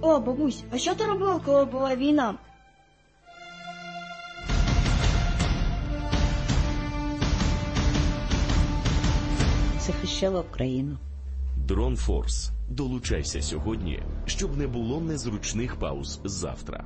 О, бабусь, а що ти робила, коли була війна? Захищала Україну. Дрон Форс. Долучайся сьогодні, щоб не було незручних пауз завтра.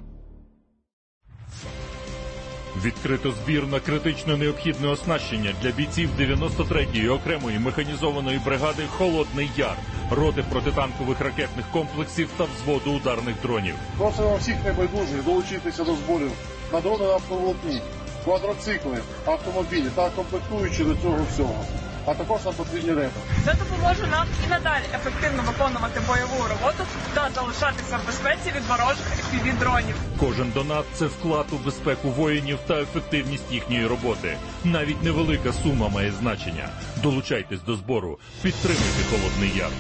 Відкрито збір на критично необхідне оснащення для бійців 93-ї окремої механізованої бригади «Холодний Яр», роти протитанкових ракетних комплексів та взводу ударних дронів. Просимо всіх небайдужих долучитися до зборів на дрони на автоволокні, квадроцикли, автомобілі та комплектуючі до цього всього, а також на потрібні речі. Це допоможе нам і надалі ефективно виконувати бойову роботу та залишатися в безпеці від ворожих FPV-дронів. Кожен донат – це вклад у безпеку воїнів та ефективність їхньої роботи. Навіть невелика сума має значення. Долучайтесь до збору. Підтримуйте «Холодний Яр».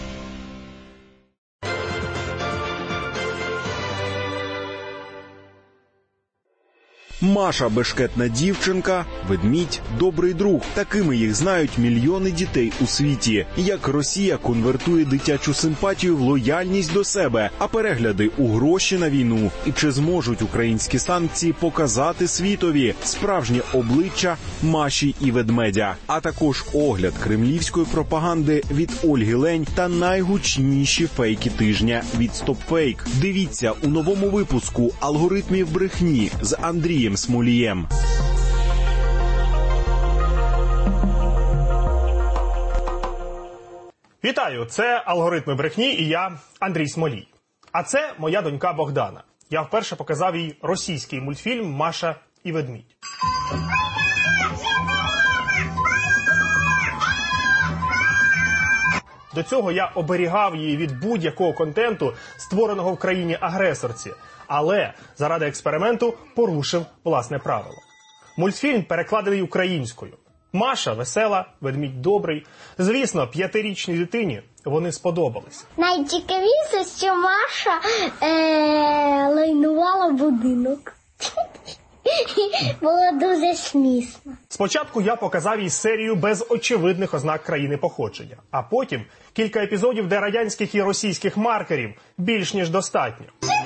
Маша – бешкетна дівчинка, ведмідь – добрий друг. Такими їх знають мільйони дітей у світі. Як Росія конвертує дитячу симпатію в лояльність до себе, а перегляди у гроші на війну. І чи зможуть українські санкції показати світові справжнє обличчя Маші і ведмедя. А також огляд кремлівської пропаганди від Ольги Лень та найгучніші фейки тижня від StopFake. Дивіться у новому випуску «Алгоритмів брехні» з Андрієм Смолієм. Вітаю, це «Алгоритми брехні» і я, Андрій Смолій. А це моя донька Богдана. Я вперше показав їй російський мультфільм «Маша і ведмідь». До цього я оберігав її від будь-якого контенту, створеного в країні-агресорці, але заради експерименту порушив власне правило. Мультфільм перекладений українською. Маша весела, ведмідь добрий. Звісно, 5-річній дитині вони сподобались. Найцікавіше, що Маша лайнувала будинок. Було дуже смішно. Спочатку я показав їй серію без очевидних ознак країни походження, а потім кілька епізодів, де радянських і російських маркерів більш ніж достатньо.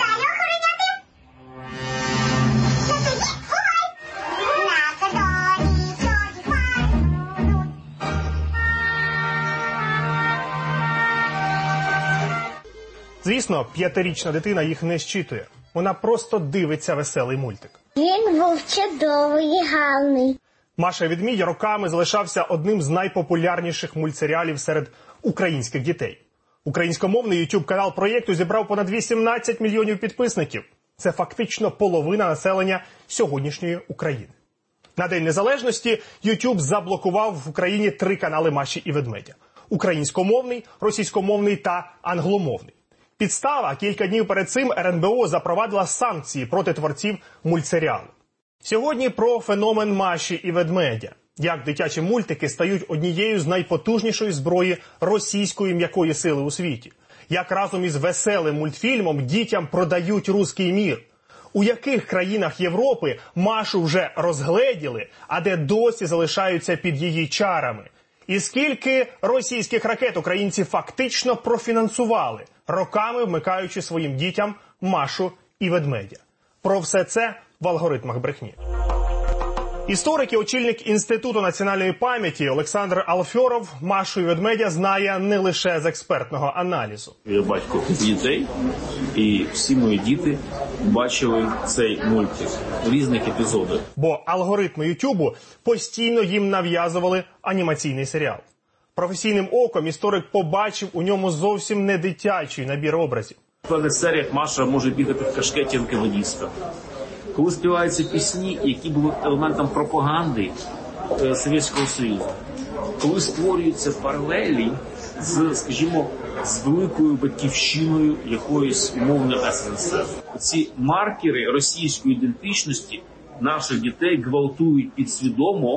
Звісно, 5-річна дитина їх не зчитує. Вона просто дивиться веселий мультик. Він був чудовий і гарний. Маша і ведмідь роками залишався одним з найпопулярніших мультсеріалів серед українських дітей. Українськомовний YouTube-канал проєкту зібрав понад 18 мільйонів підписників. Це фактично половина населення сьогоднішньої України. На День Незалежності YouTube заблокував в Україні 3 канали Маші і ведмедя. Українськомовний, російськомовний та англомовний. Підстава: кілька днів перед цим РНБО запровадила санкції проти творців мультсеріалу. Сьогодні про феномен Маші і ведмедя. Як дитячі мультики стають однією з найпотужнішої зброї російської м'якої сили у світі. Як разом із веселим мультфільмом дітям продають руський мір. У яких країнах Європи Машу вже розгледіли, а де досі залишаються під її чарами. І скільки російських ракет українці фактично профінансували, роками вмикаючи своїм дітям Машу і ведмедя. Про все це в «Алгоритмах брехні». Історик і очільник Інституту національної пам'яті Олександр Алфьоров Машу і ведмедя знає не лише з експертного аналізу. Я батько дітей, і всі мої діти бачили цей мультик в різних епізодах. Бо алгоритми Ютубу постійно їм нав'язували анімаційний серіал. Професійним оком історик побачив у ньому зовсім не дитячий набір образів. В певних серіях Маша може бігати в кашкеті НКВД-ста. Коли співаються пісні, які були елементом пропаганди Совєтського Союзу. Коли створюються паралелі з, скажімо, з великою батьківщиною якоїсь умовної СРСР. Ці маркери російської ідентичності наших дітей гвалтують підсвідомо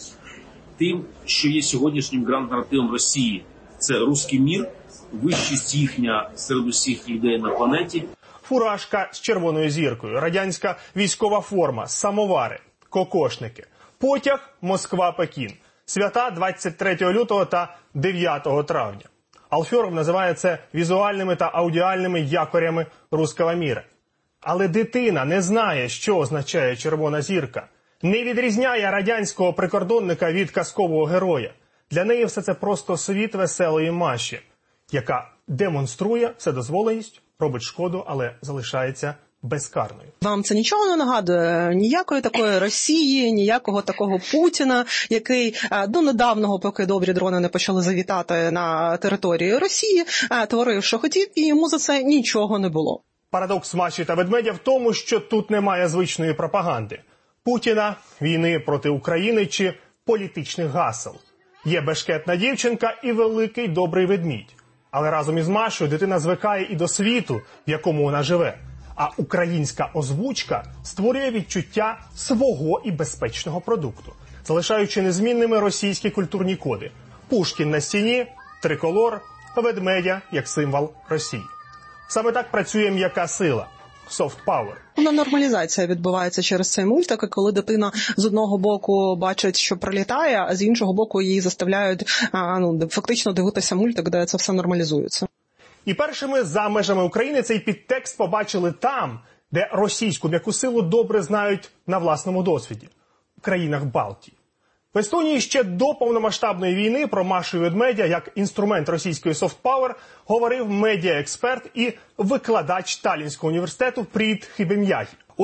тим, що є сьогоднішнім гранд-наративом Росії. Це руський мір, вищість їхня серед усіх людей на планеті. Фуражка з червоною зіркою, радянська військова форма, самовари, кокошники, потяг Москва-Пекін, свята 23 лютого та 9 травня. Алферов називає це візуальними та аудіальними якорями руського міра. Але дитина не знає, що означає червона зірка, не відрізняє радянського прикордонника від казкового героя. Для неї все це просто світ веселої Маші, яка демонструє вседозволеність, робить шкоду, але залишається безкарною. Вам це нічого не нагадує? Ніякої такої Росії, ніякого такого Путіна, який до недавнього, поки добрі дрони не почали завітати на території Росії, творив, що хотів, і йому за це нічого не було. Парадокс Маші та ведмедя в тому, що тут немає звичної пропаганди. Путіна, війни проти України чи політичних гасел. Є бешкетна дівчинка і великий добрий ведмідь. Але разом із Машою дитина звикає і до світу, в якому вона живе. А українська озвучка створює відчуття свого і безпечного продукту, залишаючи незмінними російські культурні коди. Пушкін на стіні, триколор, ведмедя як символ Росії. Саме так працює м'яка сила – soft power. Нормалізація відбувається через цей мультик, коли дитина з одного боку бачить, що прилітає, а з іншого боку її заставляють фактично дивитися мультик, де це все нормалізується. І першими за межами України цей підтекст побачили там, де російську м'яку силу добре знають на власному досвіді – в країнах Балтії. В Естонії ще до повномасштабної війни про Машу і ведмедя як інструмент російської софт-пауер говорив медіаексперт і викладач Таллінського університету Пріт Хібем'ягі. У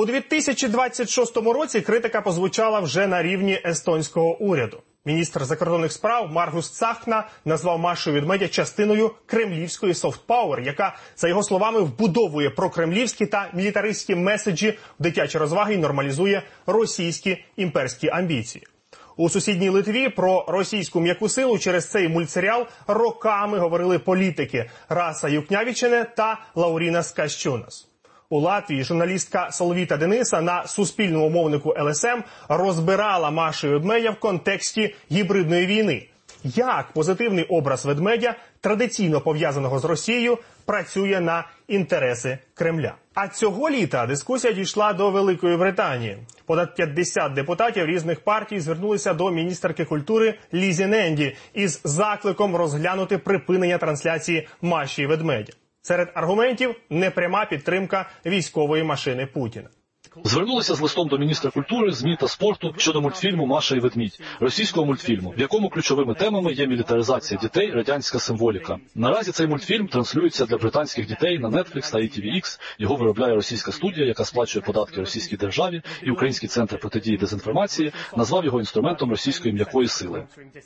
2026 році критика позвучала вже на рівні естонського уряду. Міністр закордонних справ Маргус Цахна назвав Машу і ведмедя частиною кремлівської софт-пауер, яка, за його словами, вбудовує прокремлівські та мілітаристські меседжі в дитячі розваги і нормалізує російські імперські амбіції. У сусідній Литві про російську м'яку силу через цей мультсеріал роками говорили політики Раса Юкнявічене та Лауріна Скащунас. У Латвії журналістка Солвіта Дениса на суспільному мовнику ЛСМ розбирала Машу і ведмедя в контексті гібридної війни. Як позитивний образ ведмедя, традиційно пов'язаного з Росією, працює на інтереси Кремля. А цього літа дискусія дійшла до Великої Британії. Понад 50 депутатів різних партій звернулися до міністерки культури Лізі Ненді із закликом розглянути припинення трансляції Маші і ведмедя. Серед аргументів – непряма підтримка військової машини Путіна. Звернулися з листом до міністра культури, ЗМІ та спорту щодо мультфільму «Маша і ведмідь», російського мультфільму, в якому ключовими темами є мілітаризація дітей, радянська символіка. Наразі цей мультфільм транслюється для британських дітей на Netflix та ITVX. Його виробляє російська студія, яка сплачує податки російській державі, і Український центр протидії дезінформації назвав його інструментом російської м'якої сили.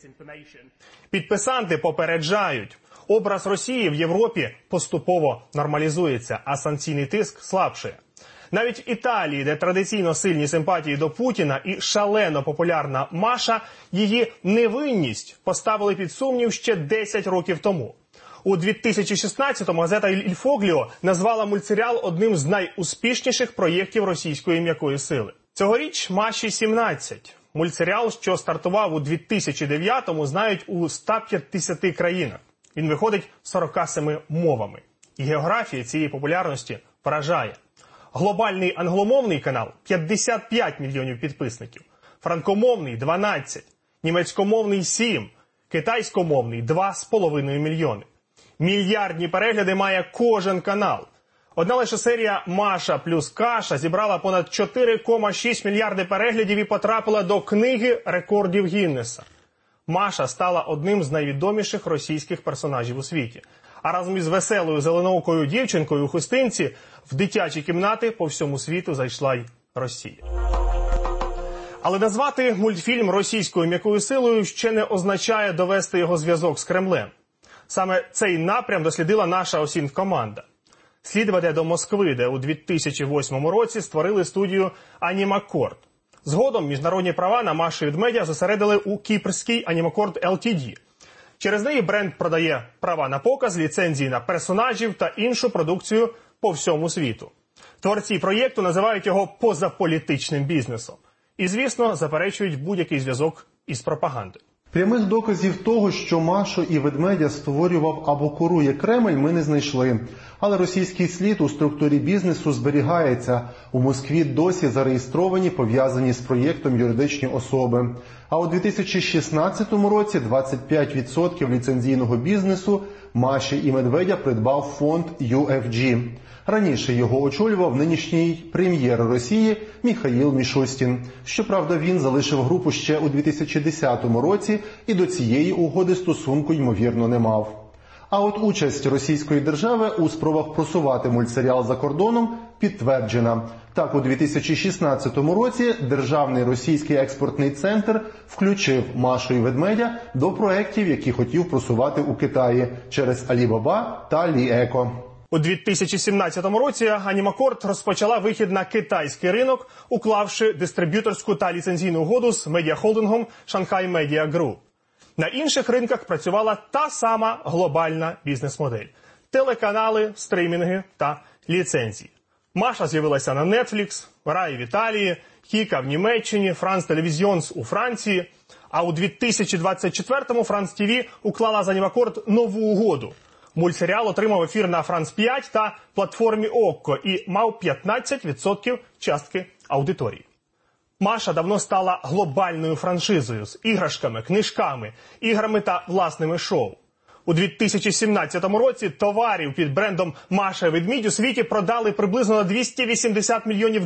Підписанти попереджають. Образ Росії в Європі поступово нормалізується, а санкційний тиск слабшає. Навіть в Італії, де традиційно сильні симпатії до Путіна і шалено популярна Маша, її невинність поставили під сумнів ще 10 років тому. У 2016-му газета «Іль Фогліо» назвала мультсеріал одним з найуспішніших проєктів російської м'якої сили. Цьогоріч Маші 17. Мультсеріал, що стартував у 2009-му, знають у 150 країнах. Він виходить 47 мовами. І географія цієї популярності поражає. Глобальний англомовний канал – 55 мільйонів підписників, франкомовний – 12, німецькомовний – 7, китайськомовний – 2,5 мільйони. Мільярдні перегляди має кожен канал. Одна лише серія «Маша плюс каша» зібрала понад 4,6 мільярди переглядів і потрапила до книги рекордів Гіннеса. Маша стала одним з найвідоміших російських персонажів у світі. А разом із веселою зеленоокою дівчинкою у хустинці в дитячі кімнати по всьому світу зайшла й Росія. Але назвати мультфільм російською м'якою силою ще не означає довести його зв'язок з Кремлем. Саме цей напрям дослідила наша ОСІНТ-команда. Слід веде до Москви, де у 2008 році створили студію «Анімакорд». Згодом міжнародні права на Машу і ведмедя зосередили у кіпрській «Анімакорд ЛТД». Через неї бренд продає права на показ, ліцензії на персонажів та іншу продукцію по всьому світу. Творці проєкту називають його позаполітичним бізнесом. І, звісно, заперечують будь-який зв'язок із пропагандою. Прямих доказів того, що Машу і ведмедя створював або курує Кремль, ми не знайшли. Але російський слід у структурі бізнесу зберігається. У Москві досі зареєстровані пов'язані з проєктом юридичні особи. А у 2016 році 25% ліцензійного бізнесу Маші і Медведя придбав фонд UFG. Раніше його очолював нинішній прем'єр Росії Міхаїл Мішустін. Щоправда, він залишив групу ще у 2010 році і до цієї угоди стосунку, ймовірно, не мав. А от участь російської держави у спробах просувати мультсеріал за кордоном підтверджена. Так, у 2016 році Державний російський експортний центр включив Машу і Ведмедя до проєктів, які хотів просувати у Китаї через Alibaba та AliEco. У 2017 році Анімакорд розпочала вихід на китайський ринок, уклавши дистриб'юторську та ліцензійну угоду з медіахолдингом Shanghai Media Group. На інших ринках працювала та сама глобальна бізнес-модель – телеканали, стримінги та ліцензії. Маша з'явилася на Netflix, Рай в Італії, Кіка в Німеччині, France Televisions у Франції. А у 2024-му France TV уклала з Анімакорд нову угоду. Мультсеріал отримав ефір на France 5 та платформі Окко і мав 15% частки аудиторії. Маша давно стала глобальною франшизою з іграшками, книжками, іграми та власними шоу. У 2017 році товарів під брендом «Маша і Ведмідь» у світі продали приблизно на $280 мільйонів.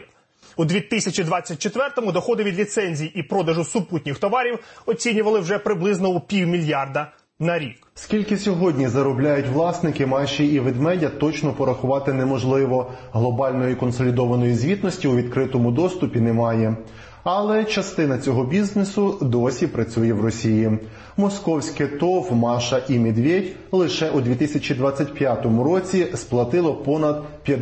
У 2024-му доходи від ліцензій і продажу супутніх товарів оцінювали вже приблизно у $500 мільярда на рік. Скільки сьогодні заробляють власники Маші і Ведмедя, точно порахувати неможливо. Глобальної консолідованої звітності у відкритому доступі немає. Але частина цього бізнесу досі працює в Росії. Московське ТОВ «Маша і Медведь» лише у 2025 році сплатило понад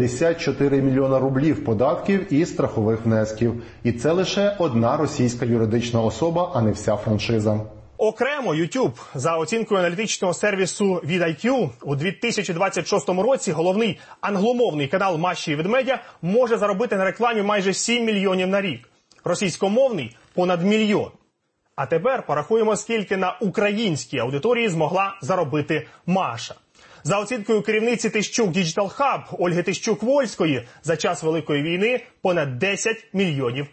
54 мільйона рублів податків і страхових внесків. І це лише одна російська юридична особа, а не вся франшиза. Окремо YouTube, за оцінкою аналітичного сервісу VidIQ, у 2026 році головний англомовний канал Маші і Ведмедя може заробити на рекламі майже 7 мільйонів на рік. Російськомовний – понад 1 мільйон. А тепер порахуємо, скільки на українській аудиторії змогла заробити Маша. За оцінкою керівниці Тищук Digital Hub Ольги Тищук-Вольської, за час Великої війни понад $10 мільйонів.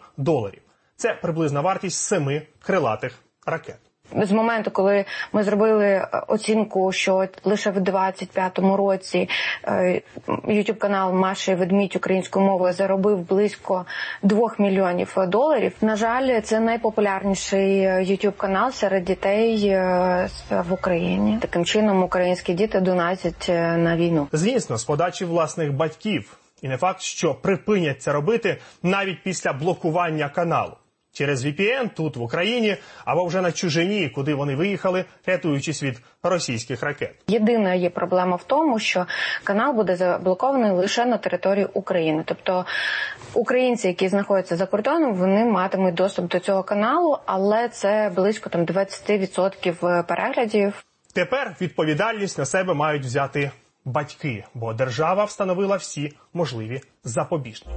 Це приблизна вартість 7 крилатих ракет. З моменту, коли ми зробили оцінку, що лише в 25-му році YouTube-канал «Маша і Ведмідь» українською мовою заробив близько $2 мільйонів. На жаль, це найпопулярніший YouTube-канал серед дітей в Україні. Таким чином, українські діти донатять на війну. Звісно, з подачі власних батьків. І не факт, що припинять це робити навіть після блокування каналу. Через VPN тут, в Україні, або вже на чужині, куди вони виїхали, рятуючись від російських ракет. Єдина є проблема в тому, що канал буде заблокований лише на території України. Тобто українці, які знаходяться за кордоном, вони матимуть доступ до цього каналу, але це близько 20% переглядів. Тепер відповідальність на себе мають взяти батьки, бо держава встановила всі можливі запобіжники.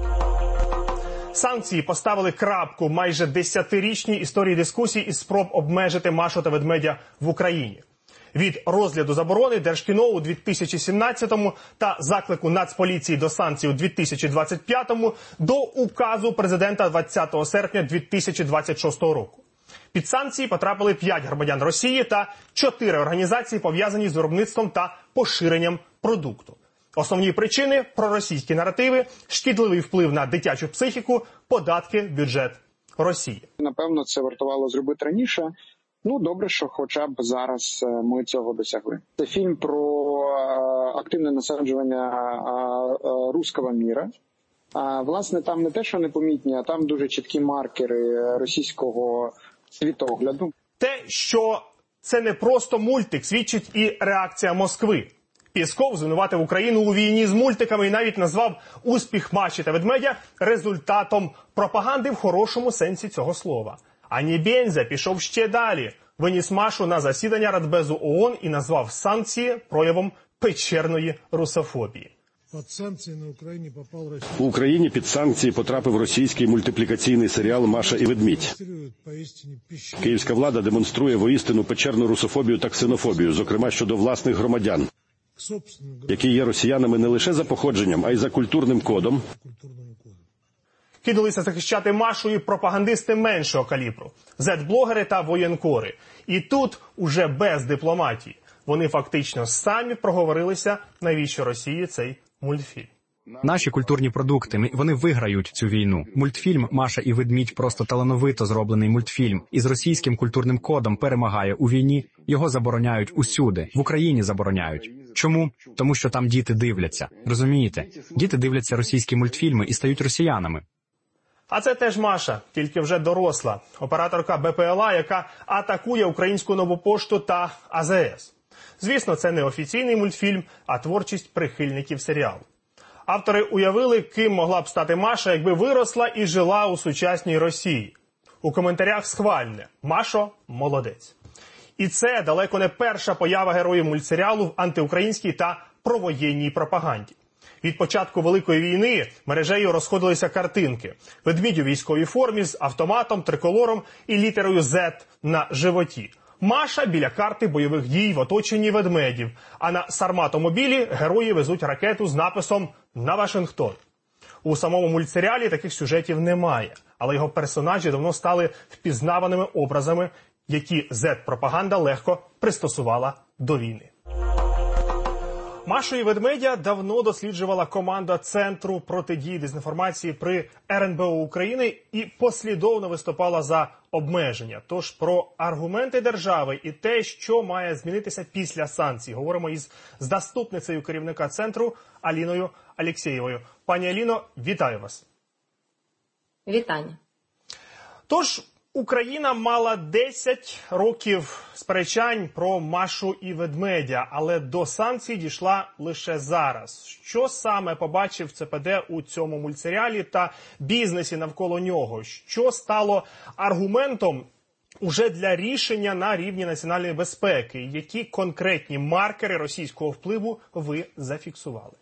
Санкції поставили крапку майже 10-річній історії дискусій із спроб обмежити Машу та Ведмедя в Україні. Від розгляду заборони Держкіно у 2017-му та заклику Нацполіції до санкцій у 2025-му до указу президента 20 серпня 2026 року. Під санкції потрапили 5 громадян Росії та 4 організації, пов'язані з виробництвом та поширенням продукту. Основні причини – проросійські наративи, шкідливий вплив на дитячу психіку, податки, бюджет Росії. Напевно, це вартувало зробити раніше. Добре, що хоча б зараз ми цього досягли. Це фільм про активне насаджування руського міра. Власне, там не те, що непомітні, а там дуже чіткі маркери російського світогляду. Те, що це не просто мультик, свідчить і реакція Москви. Пісков звинуватив Україну у війні з мультиками і навіть назвав успіх Маші та Ведмедя результатом пропаганди в хорошому сенсі цього слова. А Нєбєнзя пішов ще далі. Виніс Машу на засідання Радбезу ООН і назвав санкції проявом печерної русофобії. У Україні під санкції потрапив російський мультиплікаційний серіал «Маша і Ведмідь». Київська влада демонструє воістину печерну русофобію та ксенофобію, зокрема щодо власних громадян, які є росіянами не лише за походженням, а й за культурним кодом. Кидалися захищати Машу і пропагандисти меншого калібру – зет-блогери та воєнкори. І тут уже без дипломатії. Вони фактично самі проговорилися, навіщо Росії цей мультфільм. Наші культурні продукти, вони виграють цю війну. Мультфільм «Маша і ведмідь» просто талановито зроблений мультфільм. Із російським культурним кодом перемагає у війні. Його забороняють усюди. В Україні забороняють. Чому? Тому що там діти дивляться. Розумієте? Діти дивляться російські мультфільми і стають росіянами. А це теж Маша, тільки вже доросла. Операторка БПЛА, яка атакує Українську Нову Пошту та АЗС. Звісно, це не офіційний мультфільм, а творчість прихильників серіалу. Автори уявили, ким могла б стати Маша, якби виросла і жила у сучасній Росії. У коментарях схвальне: «Машо, молодець». І це далеко не перша поява героїв мультсеріалу в антиукраїнській та провоєнній пропаганді. Від початку Великої війни мережею розходилися картинки. Ведмідь у військовій формі з автоматом, триколором і літерою «Z» на животі. Маша біля карти бойових дій в оточенні ведмедів, а на Сарматомобілі герої везуть ракету з написом «На Вашингтон». У самому мультсеріалі таких сюжетів немає, але його персонажі давно стали впізнаваними образами, які Z-пропаганда легко пристосувала до війни. Машу і ведмедя давно досліджувала команда Центру протидії дезінформації при РНБО України і послідовно виступала за обмеження. Тож про аргументи держави і те, що має змінитися після санкцій, говоримо із заступницею керівника Центру Аліною Алєксєєвою. Пані Аліно, вітаю вас. Вітання. Тож, Україна мала 10 років сперечань про Машу і ведмедя, але до санкцій дійшла лише зараз. Що саме побачив ЦПД у цьому мультсеріалі та бізнесі навколо нього? Що стало аргументом уже для рішення на рівні національної безпеки? Які конкретні маркери російського впливу ви зафіксували?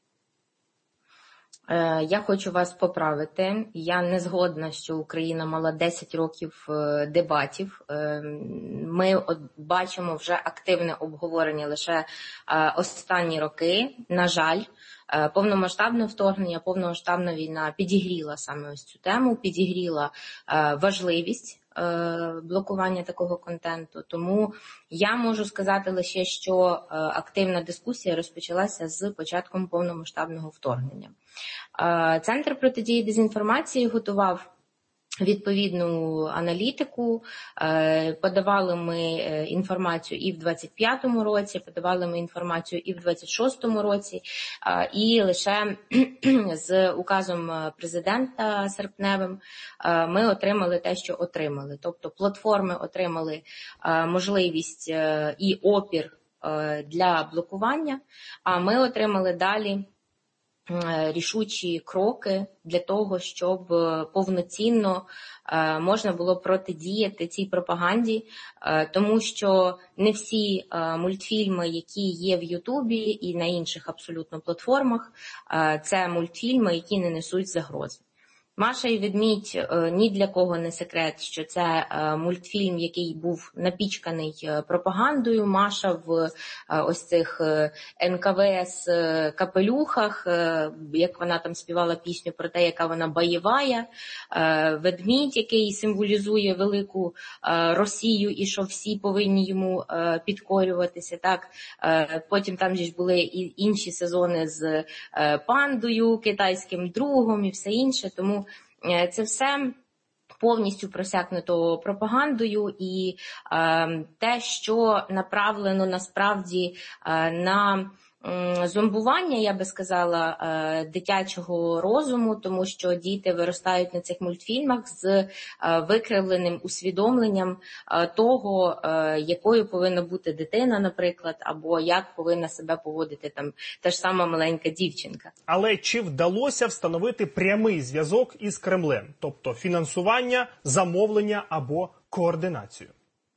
Я хочу вас поправити. Я не згодна, що Україна мала 10 років дебатів. Ми бачимо вже активне обговорення лише останні роки. На жаль, повномасштабне вторгнення, повномасштабна війна підігріла саме ось цю тему, підігріла важливість блокування такого контенту. Тому я можу сказати лише, що активна дискусія розпочалася з початком повномасштабного вторгнення. Центр протидії дезінформації готував відповідну аналітику, подавали ми інформацію і в 25-му році, подавали ми інформацію і в 26-му році, і лише з указом президента серпневим ми отримали те, що отримали. Тобто платформи отримали можливість і опір для блокування, а ми отримали далі рішучі кроки для того, щоб повноцінно можна було протидіяти цій пропаганді, тому що не всі мультфільми, які є в Ютубі і на інших абсолютно платформах, це мультфільми, які не несуть загрози. Маша і ведмідь ні для кого не секрет, що це мультфільм, який був напічканий пропагандою. Маша в ось цих НКВС капелюхах, як вона там співала пісню про те, яка вона бойова. Ведмідь, який символізує велику Росію і що всі повинні йому підкорюватися. Так? Потім там ж були і інші сезони з пандою, китайським другом і все інше. Тому це все повністю просякнуто пропагандою, і те, що направлено насправді на зомбування, я би сказала, дитячого розуму, тому що діти виростають на цих мультфільмах з викривленим усвідомленням того, якою повинна бути дитина, наприклад, або як повинна себе поводити там та ж сама маленька дівчинка. Але чи вдалося встановити прямий зв'язок із Кремлем? Тобто фінансування, замовлення або координацію?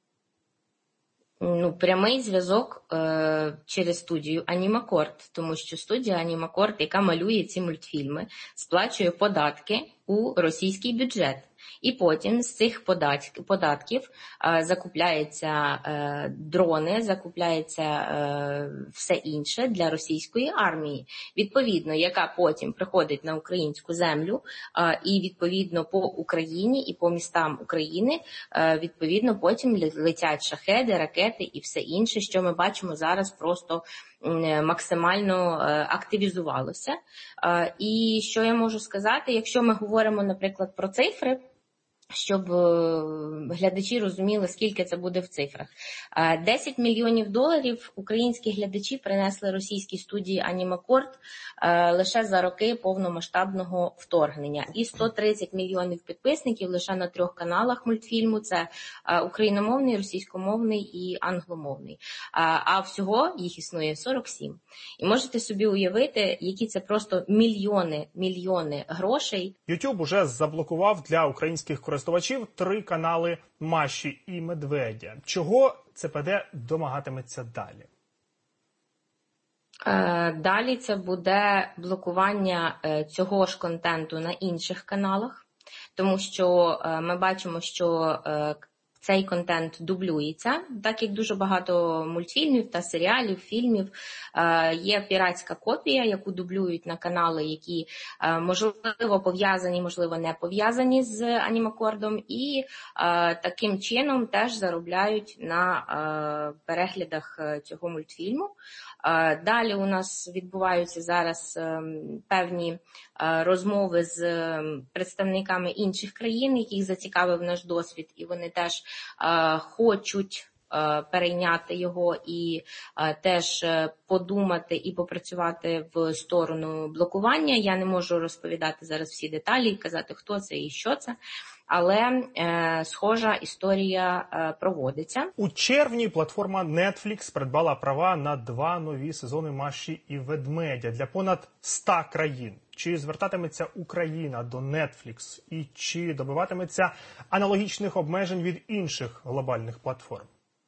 Прямий зв'язок через студію Анімакорд, тому що студія Анімакорд, яка малює ці мультфільми, сплачує податки у російський бюджет. І потім з цих податків закупляються дрони, закупляється все інше для російської армії, відповідно, яка потім приходить на українську землю, і відповідно по Україні і по містам України, відповідно, потім летять шахеди, ракети і все інше, що ми бачимо зараз, просто максимально активізувалося. І що я можу сказати, якщо ми говоримо, наприклад, про цифри, щоб глядачі розуміли, скільки це буде в цифрах. $10 мільйонів українські глядачі принесли російській студії Анімакорд лише за роки повномасштабного вторгнення. І 130 мільйонів підписників лише на 3 каналах мультфільму. Це україномовний, російськомовний і англомовний. А всього їх існує 47. І можете собі уявити, які це просто мільйони грошей. YouTube уже заблокував для українських користувачів 3 канали Маші і Медведя. Чого ЦПД домагатиметься далі? Далі це буде блокування цього ж контенту на інших каналах, тому що ми бачимо, що цей контент дублюється, так як дуже багато мультфільмів та серіалів, фільмів. Є піратська копія, яку дублюють на канали, які, можливо, пов'язані, можливо, не пов'язані з Анімакордом, і таким чином теж заробляють на переглядах цього мультфільму. Далі у нас відбуваються зараз певні розмови з представниками інших країн, яких зацікавив наш досвід, і вони теж хочуть перейняти його і теж подумати і попрацювати в сторону блокування. Я не можу розповідати зараз всі деталі і казати, хто це і що це. Але схожа історія проводиться. У червні платформа Netflix придбала права на 2 нові сезони Маші і Ведмедя для понад 100 країн. Чи звертатиметься Україна до Netflix і чи добиватиметься аналогічних обмежень від інших глобальних платформ?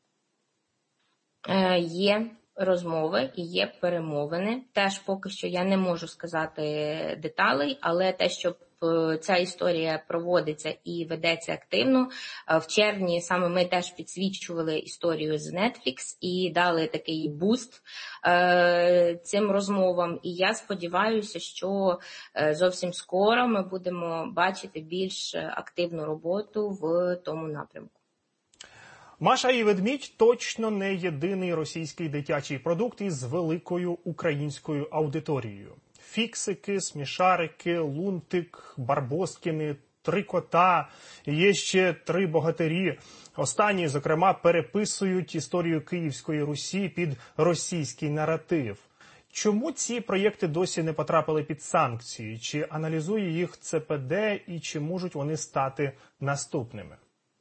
Є розмови і є перемовини. Теж поки що я не можу сказати деталей, але те, що ця історія проводиться і ведеться активно. В червні саме ми теж підсвічували історію з Netflix і дали такий буст цим розмовам. І я сподіваюся, що зовсім скоро ми будемо бачити більш активну роботу в тому напрямку. Маша і Ведмідь точно не єдиний російський дитячий продукт із великою українською аудиторією. Фіксики, смішарики, Лунтик, Барбоскіни, 3 кота, є ще 3 богатирі. Останні, зокрема, переписують історію Київської Русі під російський наратив. Чому ці проєкти досі не потрапили під санкції? Чи аналізує їх ЦПД і чи можуть вони стати наступними?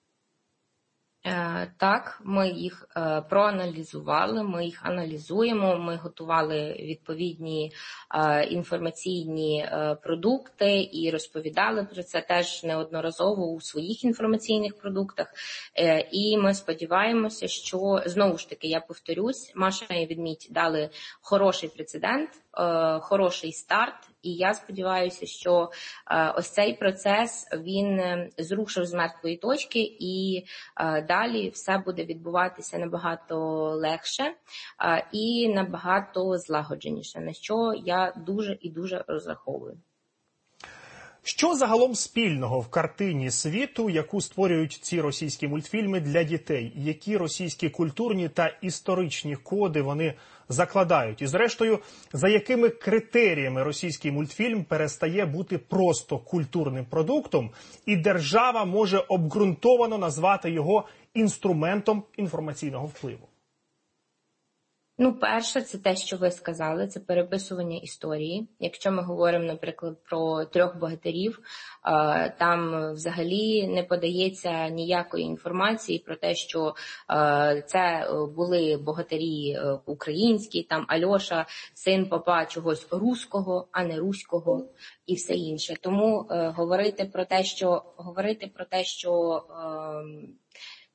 Так, ми їх проаналізували, ми їх аналізуємо, ми готували відповідні інформаційні продукти і розповідали про це теж неодноразово у своїх інформаційних продуктах. І ми сподіваємося, що, знову ж таки, я повторюсь, Маша і Ведмідь дали хороший прецедент, хороший старт. І я сподіваюся, що ось цей процес, він зрушив з мертвої точки і далі все буде відбуватися набагато легше і набагато злагодженіше, на що я дуже і дуже розраховую. Що загалом спільного в картині світу, яку створюють ці російські мультфільми для дітей? Які російські культурні та історичні коди вони закладають? І зрештою, за якими критеріями російський мультфільм перестає бути просто культурним продуктом, і держава може обґрунтовано назвати його інструментом інформаційного впливу? Ну, перше, це те, що ви сказали, це переписування історії. Якщо ми говоримо, наприклад, про 3 богатирів, там взагалі не подається ніякої інформації про те, що це були богатирі українські, там Альоша, син папа чогось руського, а не руського і все інше. Тому говорити про те, що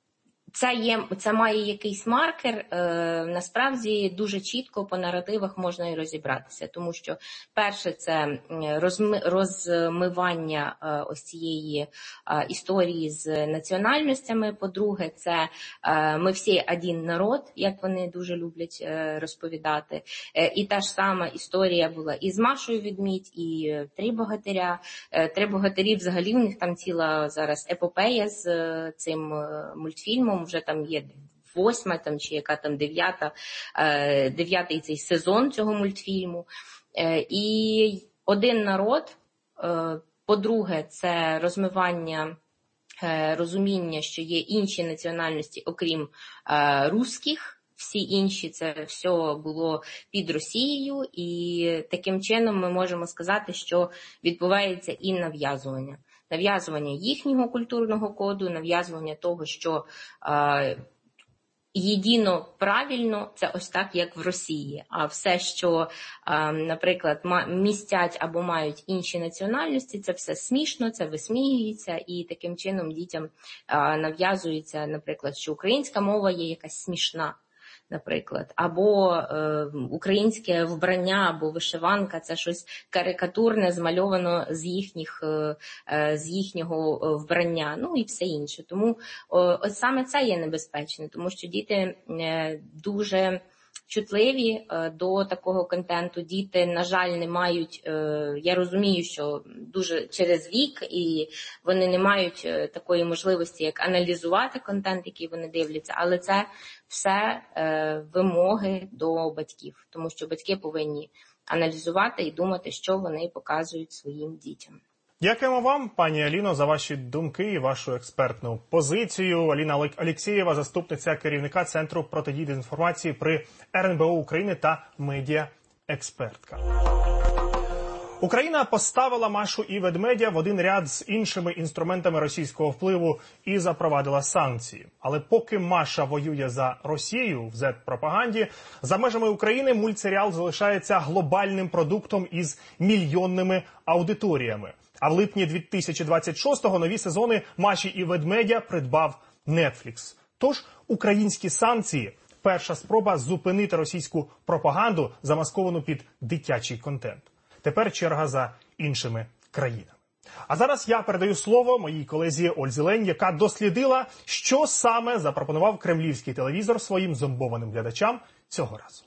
це має якийсь маркер, насправді дуже чітко по наративах можна і розібратися, тому що перше це розмивання ось цієї історії з національностями, по-друге, це ми всі один народ, як вони дуже люблять розповідати, і та ж сама історія була і з Машою Ведмідь, і Три богатиря. Три богатирі взагалі в них там ціла зараз епопея з цим мультфільмом, вже там є 8 там, чи яка там 9-й цей сезон цього мультфільму. І один народ, по-друге, це розмивання розуміння, що є інші національності, окрім русських. Всі інші, це все було під Росією, і таким чином ми можемо сказати, що відбувається і нав'язування. Нав'язування їхнього культурного коду, нав'язування того, що єдино правильно, це ось так, як в Росії. А все, що, наприклад, містять або мають інші національності, це все смішно, це висміюється, і таким чином дітям нав'язується, наприклад, що українська мова є якась смішна, наприклад, або українське вбрання, або вишиванка – це щось карикатурне, змальовано з їхнього вбрання, ну і все інше. Тому ось саме це є небезпечне, тому що діти дуже чутливі до такого контенту. Діти, на жаль, не мають, я розумію, що дуже через вік, і вони не мають такої можливості, як аналізувати контент, який вони дивляться, але це все вимоги до батьків, тому що батьки повинні аналізувати і думати, що вони показують своїм дітям. Дякуємо вам, пані Аліно, за ваші думки і вашу експертну позицію. Аліна Алєксєєва, заступниця керівника Центру протидії дезінформації при РНБО України та медіаекспертка. Україна поставила Машу і Ведмедя в один ряд з іншими інструментами російського впливу і запровадила санкції. Але поки Маша воює за Росію в Z-пропаганді, за межами України мультсеріал залишається глобальним продуктом із мільйонними аудиторіями. А в липні 2026-го нові сезони Маші і Ведмедя придбав Netflix. Тож українські санкції – перша спроба зупинити російську пропаганду, замасковану під дитячий контент. Тепер черга за іншими країнами. А зараз я передаю слово моїй колезі Ользі Лень, яка дослідила, що саме запропонував кремлівський телевізор своїм зомбованим глядачам цього разу.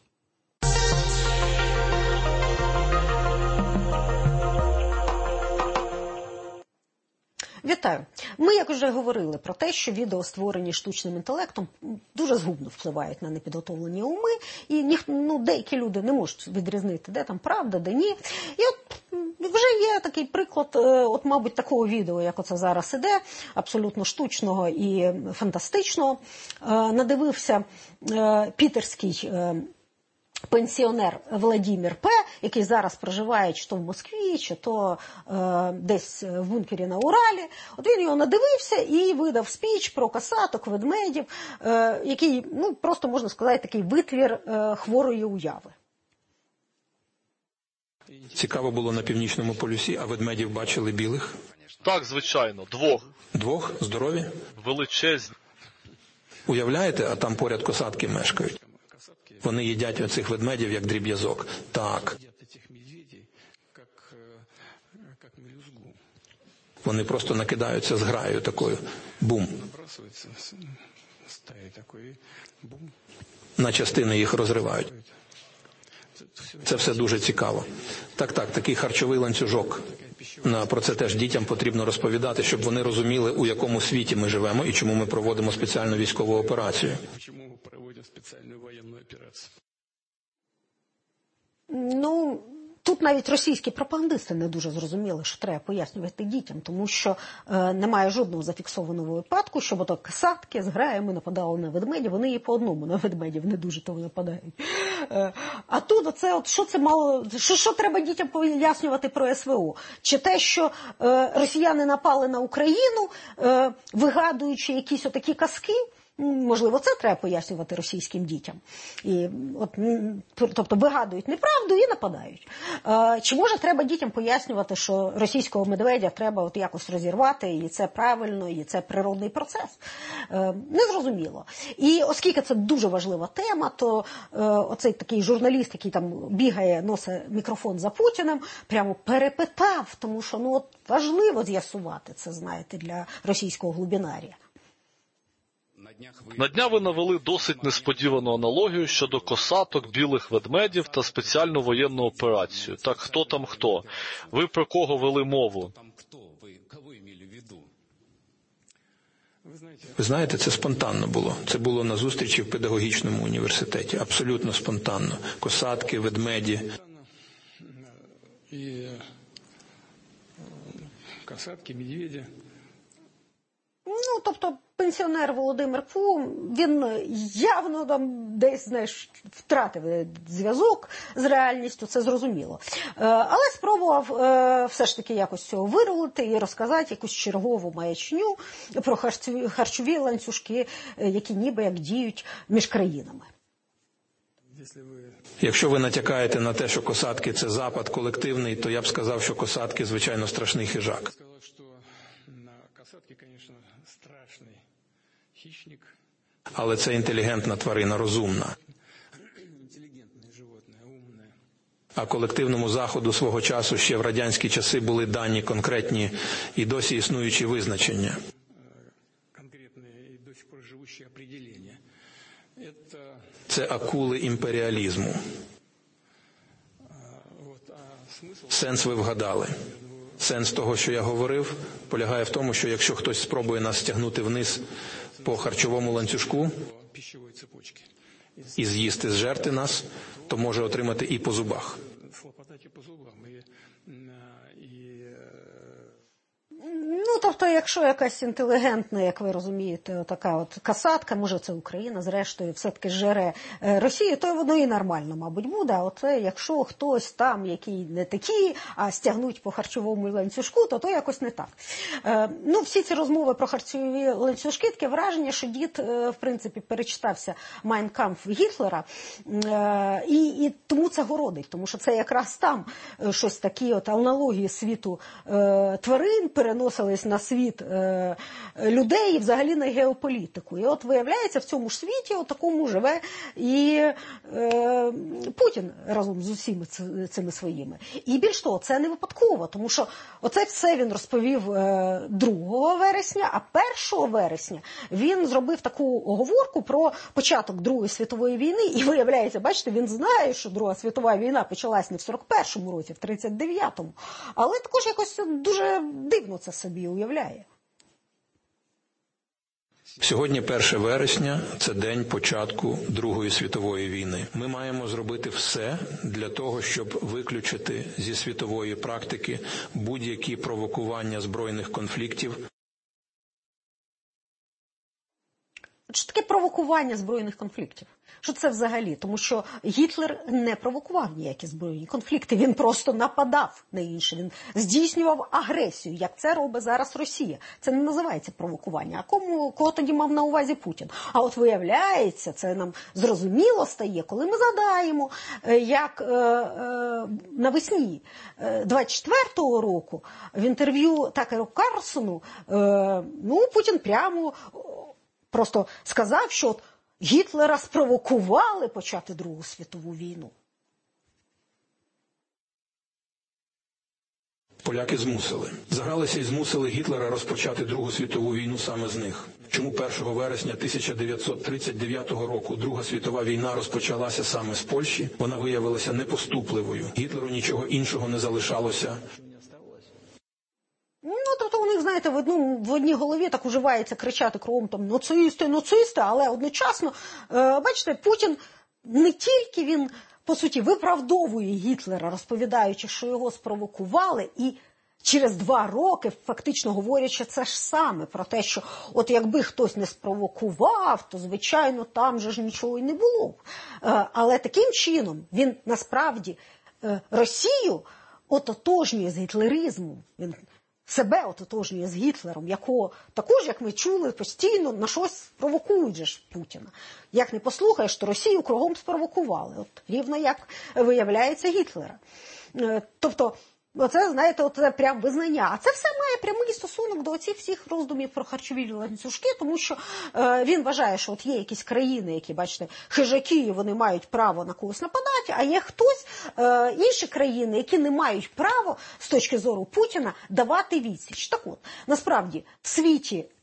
Вітаю. Ми, як вже говорили, про те, що відео, створені штучним інтелектом, дуже згубно впливають на непідготовлені уми, і деякі люди не можуть відрізнити, де там правда, де ні. І от вже є такий приклад, мабуть, такого відео, як оце зараз іде, абсолютно штучного і фантастичного. Надивився пітерський пенсіонер Владимир П., який зараз проживає чи то в Москві, чи то десь в бункері на Уралі. От він його надивився і видав спіч про касаток, ведмедів, який, просто можна сказати, такий витвір хворої уяви. Цікаво було на Північному полюсі, а ведмедів бачили білих? Так, звичайно, двох. Двох? Здорові? Величезні. Уявляєте, а там поряд косатки мешкають. Вони їдять оцих ведмедів, як дріб'язок. Так. Вони просто накидаються з граю такою. Бум. На частини їх розривають. Це все дуже цікаво. Так, такий харчовий ланцюжок. Про це теж дітям потрібно розповідати, щоб вони розуміли, у якому світі ми живемо і чому ми проводимо спеціальну військову операцію. Тут навіть російські пропагандисти не дуже зрозуміли, що треба пояснювати дітям, тому що немає жодного зафіксованого випадку, щоб ото касатки з граями нападали на ведмедів, вони і по одному на ведмедів не дуже то нападають. А тут оце, що це мало, що треба дітям пояснювати про СВО? Чи те, що росіяни напали на Україну, вигадуючи якісь отакі казки? Можливо, це треба пояснювати російським дітям. І, тобто вигадують неправду і нападають. Чи може треба дітям пояснювати, що російського медведя треба якось розірвати, і це правильно, і це природний процес? Незрозуміло. І оскільки це дуже важлива тема, то оцей такий журналіст, який там бігає, носить мікрофон за Путіним, прямо перепитав, тому що важливо з'ясувати це, знаєте, для російського глубінарія. На днях ви навели досить несподівану аналогію щодо косаток, білих ведмедів та спеціальну воєнну операцію. Так хто там хто? Ви про кого вели мову? Ви знаєте, це спонтанно було. Це було на зустрічі в педагогічному університеті. Абсолютно спонтанно. Косатки, ведмеді. І косатки, медведі. Тобто пенсіонер Володимир Пум, він явно там десь, втратив зв'язок з реальністю, це зрозуміло. Але спробував все ж таки якось цього вирулити і розказати якусь чергову маячню про харчові ланцюжки, які ніби як діють між країнами. Якщо ви натякаєте на те, що косатки – це Запад колективний, то я б сказав, що косатки, звичайно, страшний хижак. Але це інтелігентна тварина, розумна. А колективному Заходу свого часу ще в радянські часи були дані конкретні і досі існуючі визначення. Це акули імперіалізму. Сенс ви вгадали. Сенс того, що я говорив, полягає в тому, що якщо хтось спробує нас стягнути вниз по харчовому ланцюжку і з'їсти, зжерти нас, то може отримати і по зубах. Тобто, якщо якась інтелігентна, як ви розумієте, така касатка, може це Україна, зрештою, все-таки жере Росію, то воно і нормально, мабуть, буде. А оце, якщо хтось там, який не такий, а стягнуть по харчовому ланцюжку, то якось не так. Всі ці розмови про харчові ланцюжки, таке враження, що дід, в принципі, перечитався «Майн кампф» Гітлера, і тому це городить, тому що це якраз там щось такі аналогії світу тварин переносились на світ людей і взагалі на геополітику. І виявляється, в цьому ж світі такому живе і Путін разом з усіма цими своїми. І більш того, це не випадково, тому що оце все він розповів 2 вересня, а 1 вересня він зробив таку оговорку про початок Другої світової війни, і виявляється, бачите, він знає, що Друга світова війна почалась не в 41-му році, в 39-му, але також якось дуже дивно це собі уявляє. Сьогодні 1 вересня – це день початку Другої світової війни. Ми маємо зробити все для того, щоб виключити зі світової практики будь-які провокування збройних конфліктів. Що таке провокування збройних конфліктів? Що це взагалі? Тому що Гітлер не провокував ніякі збройні конфлікти, він просто нападав на інше, він здійснював агресію, як це робить зараз Росія. Це не називається провокування. А кого тоді мав на увазі Путін? А виявляється, це нам зрозуміло стає, коли ми згадаємо, як навесні 24-го року в інтерв'ю Такеру Карлсону Путін прямо просто сказав, що Гітлера спровокували почати Другу світову війну. Поляки змусили. Загралися і змусили Гітлера розпочати Другу світову війну саме з них. Чому 1 вересня 1939 року Друга світова війна розпочалася саме з Польщі? Вона виявилася непоступливою. Гітлеру нічого іншого не залишалося. Тобто у них, знаєте, в одній голові так уживається кричати кругом там нацисти, але одночасно, бачите, Путін не тільки він, по суті, виправдовує Гітлера, розповідаючи, що його спровокували, і через 2 роки фактично говорячи це ж саме, про те, що якби хтось не спровокував, то, звичайно, там же ж нічого і не було б. Але таким чином він, насправді, Росію ототожнює з гітлеризмом. Він себе ототожнює з Гітлером, якого також, як ми чули, постійно на щось провокують же ж Путіна. Як не послухаєш, то Росію кругом спровокували. От рівно як виявляється Гітлера. Тобто, оце, знаєте, оце прям визнання. А це все має прямий стосунок до оцих всіх роздумів про харчові ланцюжки, тому що він вважає, що от є якісь країни, які, бачите, хижаки, вони мають право на когось нападати, а є хтось, інші країни, які не мають права, з точки зору Путіна, давати відсіч. Так от, насправді, в світі